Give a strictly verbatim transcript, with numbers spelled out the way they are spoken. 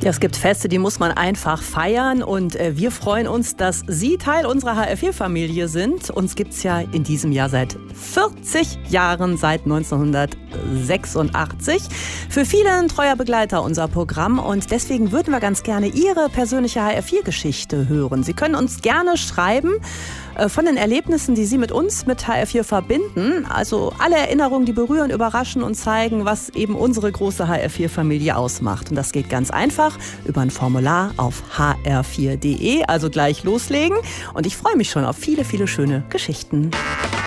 Ja, es gibt Feste, die muss man einfach feiern und äh, wir freuen uns, dass Sie Teil unserer H R vier Familie sind. Uns gibt es ja in diesem Jahr seit vierzig Jahren, seit neunzehnhundertsechsundachtzig. Für viele ein treuer Begleiter unser Programm und deswegen würden wir ganz gerne Ihre persönliche H R vier Geschichte hören. Sie können uns gerne schreiben äh, von den Erlebnissen, die Sie mit uns, mit H R vier verbinden. Also alle Erinnerungen, die berühren, überraschen und zeigen, was eben unsere große H R vier Familie ausmacht. Und das geht ganz einfach über ein Formular auf h r vier punkt d e. Also gleich loslegen. Und ich freue mich schon auf viele, viele schöne Geschichten.